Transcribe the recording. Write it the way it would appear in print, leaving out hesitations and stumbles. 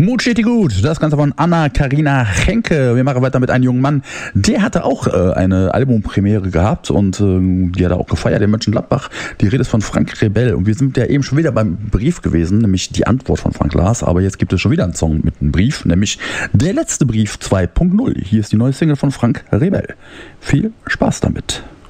Mut steht dir gut. Das Ganze von Anna-Karina Henke. Wir machen weiter mit einem jungen Mann. Der hatte auch eine Albumpremiere gehabt und die hat er auch gefeiert in Mönchengladbach. Die Rede ist von Frank Rebell. Und wir sind ja eben schon wieder beim Brief gewesen, nämlich die Antwort von Frank Lars. Aber jetzt gibt es schon wieder einen Song mit einem Brief, nämlich Der letzte Brief 2.0. Hier ist die neue Single von Frank Rebell. Viel Spaß damit.